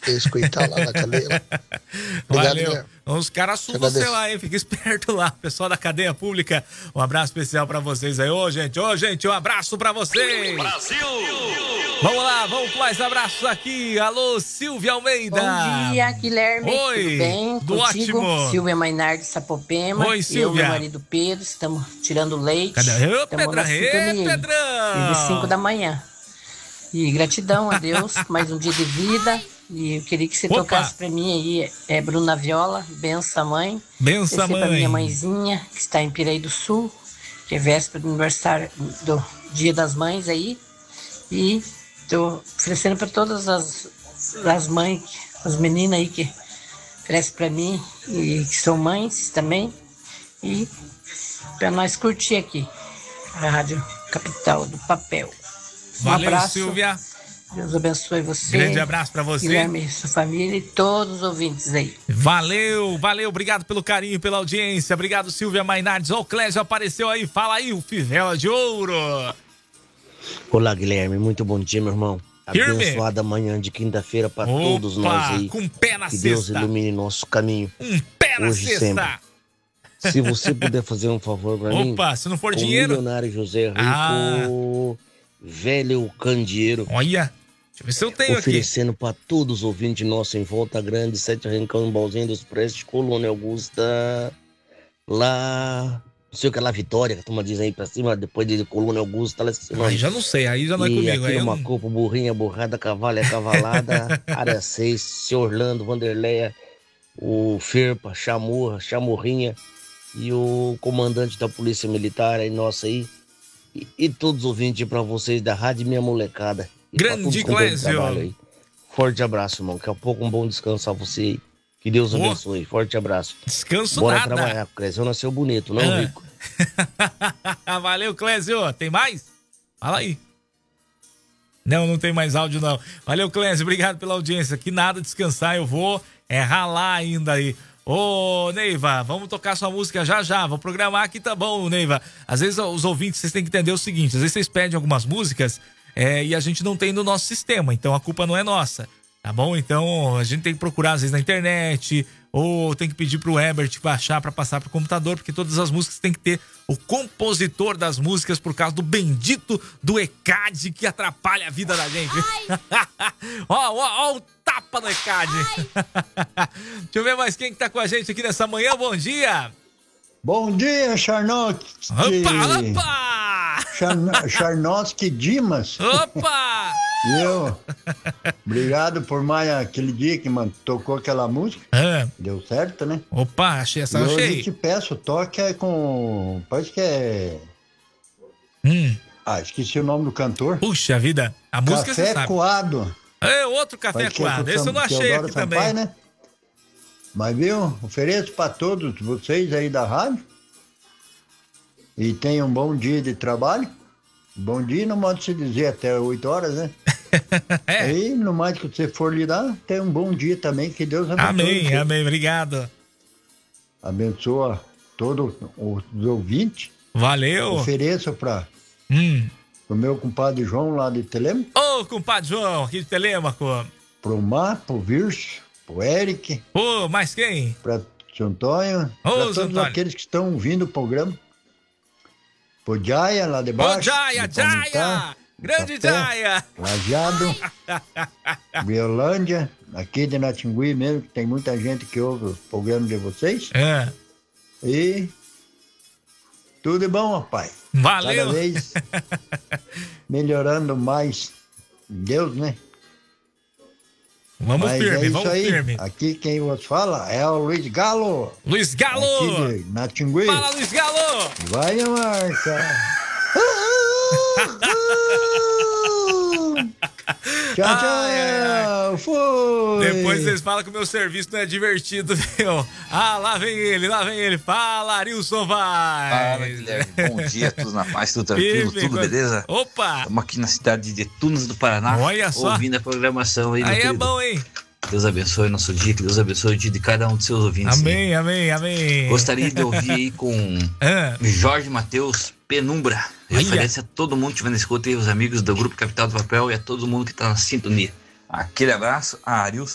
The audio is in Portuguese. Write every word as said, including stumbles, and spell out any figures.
escutar lá na cadeia. Obrigado, valeu. Guilherme. Os caras assumam você lá, hein? Fica esperto lá, pessoal da cadeia pública. Um abraço especial pra vocês aí. Ô, gente, ô, gente, um abraço pra vocês. Brasil! Vamos lá, vamos com mais abraços aqui. Alô, Silvia Almeida. Bom dia, Guilherme. Oi, tudo bem? do Contigo? ótimo. Silvia Mainardi Sapopema. Oi, Silvia. Eu e meu marido Pedro, estamos tirando leite. Cadê? Ô, Pedrão, ê, Pedrão. Desde cinco da manhã. E gratidão a Deus, mais um dia de vida. E eu queria que você Opa. tocasse pra mim aí, é Bruna Viola, benção mãe. Benção mãe. Pra minha mãezinha, que está em Piraí do Sul, que é véspera do aniversário do Dia das Mães aí. E tô oferecendo para todas as, as mães, as meninas aí que crescem pra mim e que são mães também. E para nós curtir aqui a Rádio Capital do Papel. Um Valeu, abraço. Silvia. Deus abençoe você. Grande abraço pra você. Guilherme, sua família e todos os ouvintes aí. Valeu, valeu. Obrigado pelo carinho, pela audiência. Obrigado, Silvia Mainardes. Ó, o Clésio apareceu aí. Fala aí, o Fivela de Ouro. Olá, Guilherme. Muito bom dia, meu irmão. Firme. Abençoada manhã de quinta-feira pra todos nós aí. Com pé na que cesta. Deus ilumine nosso caminho. Um pé na hoje cesta. Sempre. Se você puder fazer um favor pra Opa, mim. Opa, se não for o dinheiro. Milionário José Rico, ah. velho candeeiro. Olha. Deixa eu ver se eu tenho oferecendo aqui. para todos os ouvintes nossos em Volta Grande, Sete Arrancão, Balzinho dos Prestes, Colônia Augusta, lá, não sei o que é lá, Vitória, que a turma diz aí pra cima, depois de Colônia Augusta, lá cima. Aí já não sei, aí já não é e comigo. Aqui aí uma não... copa, burrinha, burrada, cavalo é cavalada, área seis, seu Orlando, Vanderleia, o Ferpa, Chamorra, Chamorrinha e o comandante da Polícia Militar aí, nossa aí, e, e todos os ouvintes pra vocês da Rádio Minha Molecada. Grande Clésio. Forte abraço, irmão. Daqui a pouco um bom descanso a você aí. Que Deus oh. abençoe. Forte abraço. Descanso Bora nada. Bora trabalhar. Clésio nasceu bonito, não, ah. Rico? Valeu, Clésio. Tem mais? Fala aí. Não, não tem mais áudio, não. Valeu, Clésio. Obrigado pela audiência. Que nada, descansar. Eu vou é ralar ainda aí. Ô, Neiva, vamos tocar sua música já já. Vou programar aqui, tá bom, Neiva? Às vezes os ouvintes, vocês têm que entender o seguinte. Às vezes vocês pedem algumas músicas... É, e a gente não tem no nosso sistema, então a culpa não é nossa, tá bom? Então a gente tem que procurar às vezes na internet, ou tem que pedir pro Herbert baixar pra passar pro computador, porque todas as músicas tem que ter o compositor das músicas por causa do bendito do E C A D que atrapalha a vida da gente. Ó, ó, ó o tapa do E C A D. Deixa eu ver mais quem que tá com a gente aqui nessa manhã, bom dia. Bom dia, Charnock. Opa, opa! Charnoski Dimas. Opa! Eu. Obrigado por mais aquele dia que man, tocou aquela música. É. Deu certo, né? Opa, achei essa, e achei. hoje te peço, toque é com... Parece que é... Hum. Ah, esqueci o nome do cantor. Puxa vida, a música Café você sabe. Coado. É, outro Café Coado. É Esse eu não achei Teodoro aqui Sampaio, também. Né? Mas viu, ofereço para todos vocês aí da rádio. E tenham um bom dia de trabalho. Bom dia, não pode se dizer até oito horas, né? É. E no mais que você for lidar, tenha um bom dia também, que Deus abençoe. Amém, você. amém, obrigado. Abençoa todos os ouvintes. Valeu. Ofereço para hum. o meu compadre João lá de Telêmaco. Ô, oh, compadre João, aqui de Telêmaco. Pro Mar, pro Virso, pro Eric. Ô, oh, mais quem? Pra Seu Antônio. Ô, pra oh, todos Antônio. aqueles que estão ouvindo o programa. Pro Jaya, lá de baixo. Ô, Jaya, Jaya! Grande Jaya! Lajeado. Biolândia. Aqui de Natingui mesmo, que tem muita gente que ouve o programa de vocês. É. E tudo de bom, rapaz. Valeu! Cada vez melhorando mais Deus, né? Vamos Mas firme, é vamos aí. firme. Aqui quem vos fala é o Luiz Galo. Luiz Galo! Aqui de Natingui. Fala, Luiz Galo! Vai, Marca! Tchau, tchau! Ai, ai, ai. Fui! Depois vocês falam que o meu serviço não é divertido, viu? Ah, lá vem ele, lá vem ele. Fala, Arilson vai! Fala, Guilherme. Bom dia, tudo na paz, tudo tranquilo, Firme, tudo beleza? Opa! Estamos aqui na cidade de Tunas do Paraná. Olha só. Ouvindo a programação aí, meu Aí é querido. bom, hein? Deus abençoe nosso dia, que Deus abençoe o dia de cada um de seus ouvintes. Amém, aí. amém, amém. Gostaria de ouvir aí com ah. Jorge Mateus, Penumbra. Referência a todo mundo que estiver na escuta aí, os amigos do Grupo Capital do Papel e a todo mundo que está na sintonia. Aquele abraço, a Arilson